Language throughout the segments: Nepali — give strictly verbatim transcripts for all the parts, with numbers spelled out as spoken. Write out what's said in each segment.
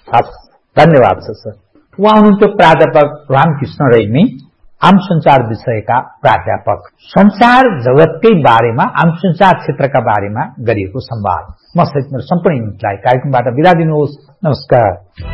हस्, धन्यवाद छ सर। उहाँ हुनुहुन्थ्यो प्राध्यापक रामकृष्ण रेग्मी, आम संचार विषयका प्राध्यापक। संचार जगतकै बारेमा, आम संचार क्षेत्रका बारेमा गरिएको संवाद। म सहित मेरो सम्पूर्ण युनिटलाई कार्यक्रमबाट बिदा दिनुहोस्। नमस्कार।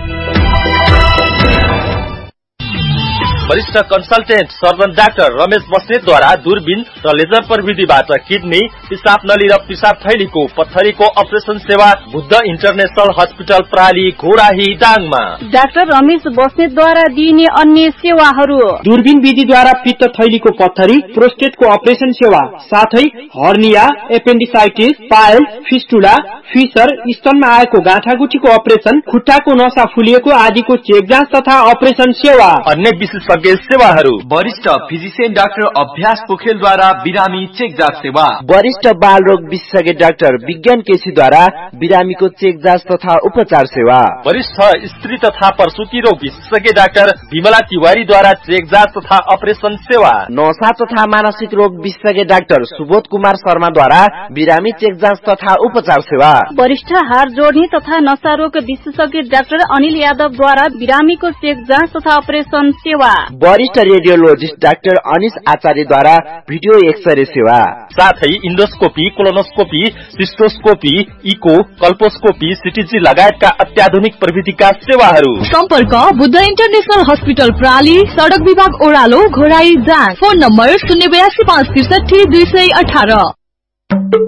वरिष्ठ कन्सल्टेन्ट सर्जन डाक्टर रमेश बस्नेतद्वारा दूरबीन र लेजर प्रविधिबाट किडनी, पिसाब नली र पिसाब थैलीको पत्थरीको अपरेसन सेवा Buddha international hospital प्राली Ghorahi दाङमा। Doctor Ramesh बस्नेतद्वारा दिइने अन्य सेवाहरू: दूरबीन विधिद्वारा पित्त थैलीको पत्थरी, प्रोस्टेटको अपरेसन सेवा, साथै hernia, appendicitis, pile, fistula, fissure, स्तनमा आएको गाँठागुठीको अपरेसन, खुट्टाको नसा फुलिएको आदिको चेक जाँच तथा अपरेसन सेवा। अन्य विशेषज्ञ सेवाहरू: वरिष्ठ फिजिशियन डाक्टर अभ्यास पोखेलद्वारा बिरामी चेक जाँच सेवा, वरिष्ठ बाल रोग विशेषज्ञ डाक्टर विज्ञान केसीद्वारा बिरामीको चेक जाँच तथा उपचार सेवा, वरिष्ठ स्त्री तथा प्रसुति रोग विशेषज्ञ डाक्टर विमला तिवारीद्वारा चेक जाँच तथा अपरेसन सेवा, नशा तथा मानसिक रोग विशेषज्ञ डाक्टर सुबोध कुमार शर्माद्वारा बिरामी चेक जाँच तथा उपचार सेवा, वरिष्ठ हार जोड्ने तथा नशा रोग विशेषज्ञ डाक्टर अनिल यादवद्वारा बिरामीको चेक जाँच तथा अपरेसन सेवा, वरिष्ठ रेडियोलोजिस्ट डाक्टर अनिश आचार्यद्वारा भिडियो एक्सरे सेवा, साथै इन्डोस्कोपी, कोलोनोस्कोपी, सिस्टोस्कोपी, इको, कल्पोस्कोपी, सिटीजी लगायतका अत्याधुनिक प्रविधिका सेवाहरू। सम्पर्क बुद्ध इन्टरनेशनल हस्पिटल प्राली, सडक विभाग ओह्रालो, घोराई दाङ। फोन नम्बर शून्य बयासी पाँच त्रिसठी दुई सय अठार।